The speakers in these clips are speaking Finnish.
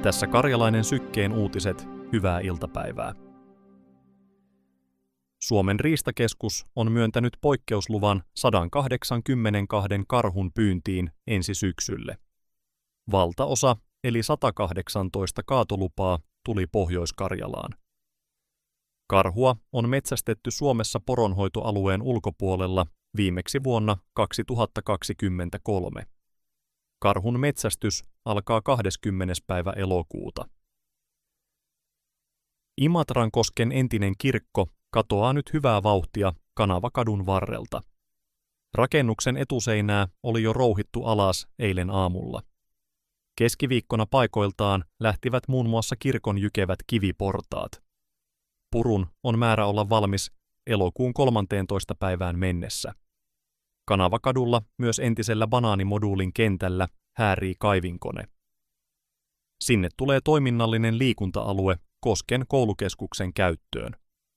Tässä Karjalainen Sykkeen uutiset, hyvää iltapäivää. Suomen riistakeskus on myöntänyt poikkeusluvan 182 karhun pyyntiin ensi syksylle. Valtaosa, eli 118 kaatolupaa, tuli Pohjois-Karjalaan. Karhua on metsästetty Suomessa poronhoitoalueen ulkopuolella viimeksi vuonna 2023. Karhun metsästys alkaa 20. päivä elokuuta. Imatrankosken entinen kirkko katoaa nyt hyvää vauhtia Kanavakadun varrelta. Rakennuksen etuseinää oli jo rouhittu alas eilen aamulla. Keskiviikkona paikoiltaan lähtivät muun muassa kirkon jykevät kiviportaat. Purun on määrä olla valmis elokuun 13. päivään mennessä. Kanavakadulla myös entisellä banaanimoduulin kentällä häärii kaivinkone. Sinne tulee toiminnallinen liikunta-alue Kosken koulukeskuksen käyttöön.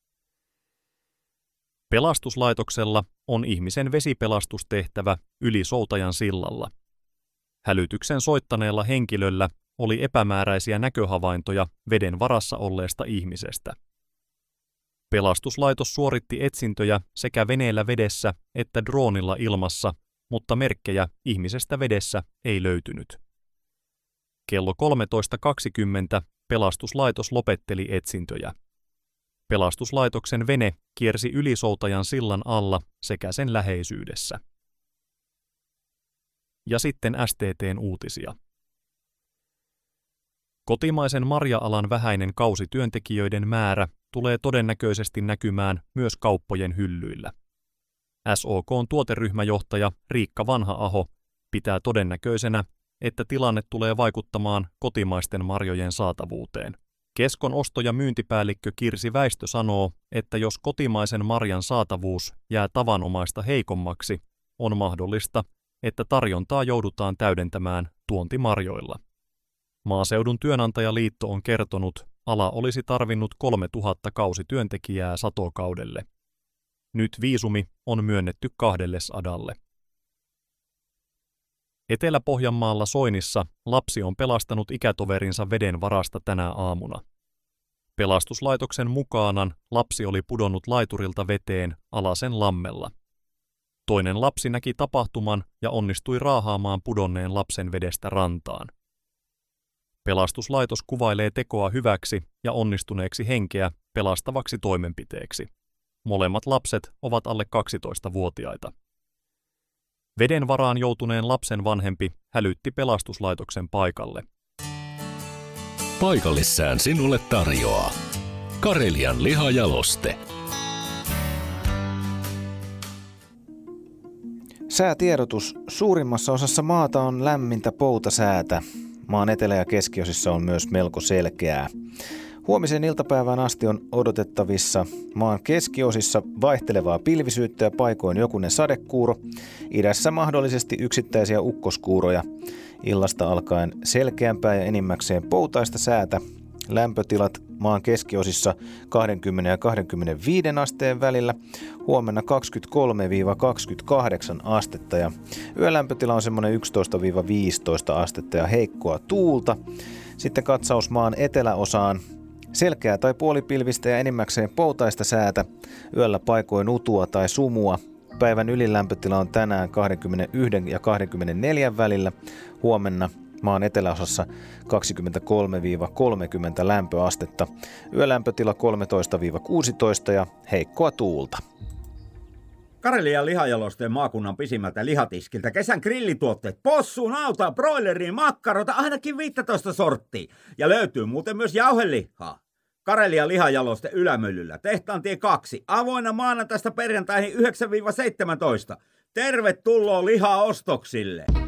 Pelastuslaitoksella on ihmisen vesipelastustehtävä yli Soutajan sillalla. Hälytyksen soittaneella henkilöllä oli epämääräisiä näköhavaintoja veden varassa olleesta ihmisestä. Pelastuslaitos suoritti etsintöjä sekä veneellä vedessä että droonilla ilmassa, mutta merkkejä ihmisestä vedessä ei löytynyt. Kello 13.20 pelastuslaitos lopetteli etsintöjä. Pelastuslaitoksen vene kiersi yli Soutajan sillan alla sekä sen läheisyydessä. Ja sitten STT:n uutisia. Kotimaisen marja-alan vähäinen kausityöntekijöiden määrä tulee todennäköisesti näkymään myös kauppojen hyllyillä. SOK:n tuoteryhmäjohtaja Riikka Vanha-Aho pitää todennäköisenä, että tilanne tulee vaikuttamaan kotimaisten marjojen saatavuuteen. Keskon osto- ja myyntipäällikkö Kirsi Väistö sanoo, että jos kotimaisen marjan saatavuus jää tavanomaista heikommaksi, on mahdollista, että tarjontaa joudutaan täydentämään tuontimarjoilla. Maaseudun työnantajaliitto on kertonut, ala olisi tarvinnut 3000 kausityöntekijää satokaudelle. Nyt viisumi on myönnetty 200. Etelä-Pohjanmaalla Soinissa lapsi on pelastanut ikätoverinsa veden varasta tänä aamuna. Pelastuslaitoksen mukaanan lapsi oli pudonnut laiturilta veteen Alasen lammella. Toinen lapsi näki tapahtuman ja onnistui raahaamaan pudonneen lapsen vedestä rantaan. Pelastuslaitos kuvailee tekoa hyväksi ja onnistuneeksi henkeä pelastavaksi toimenpiteeksi. Molemmat lapset ovat alle 12-vuotiaita. Veden varaan joutuneen lapsen vanhempi hälytti pelastuslaitoksen paikalle. Paikallissään sinulle tarjoaa Karelian lihajaloste. Säätiedotus. Suurimmassa osassa maata on lämmintä poutasäätä. Maan etelä- ja keskiosissa on myös melko selkeää. Huomisen iltapäivään asti on odotettavissa maan keskiosissa vaihtelevaa pilvisyyttä ja paikoin jokunen sadekuuro. Idässä mahdollisesti yksittäisiä ukkoskuuroja. Illasta alkaen selkeämpää ja enimmäkseen poutaista säätä. Lämpötilat maan keskiosissa 20 ja 25 asteen välillä. Huomenna 23-28 astetta ja yölämpötila on semmoinen 11-15 astetta ja heikkoa tuulta. Sitten katsaus maan eteläosaan. Selkeää tai puolipilvistä ja enimmäkseen poutaista säätä. Yöllä paikoin utua tai sumua. Päivän ylilämpötila on tänään 21 ja 24 välillä. Huomenna maan eteläosassa 23-30 lämpöastetta. Yölämpötila 13-16 ja heikkoa tuulta. Karelian lihajalosteen maakunnan pisimmältä lihatiskiltä kesän grillituotteet, possuun, nautaa, broileriin, makkarota, ainakin 15 sorttia. Ja löytyy muuten myös jauhelihaa. Karelian lihajaloste Ylämyllyllä, Tehtaantie 2, avoinna maanantaista perjantaihin 9-17. Tervetuloa lihaostoksille!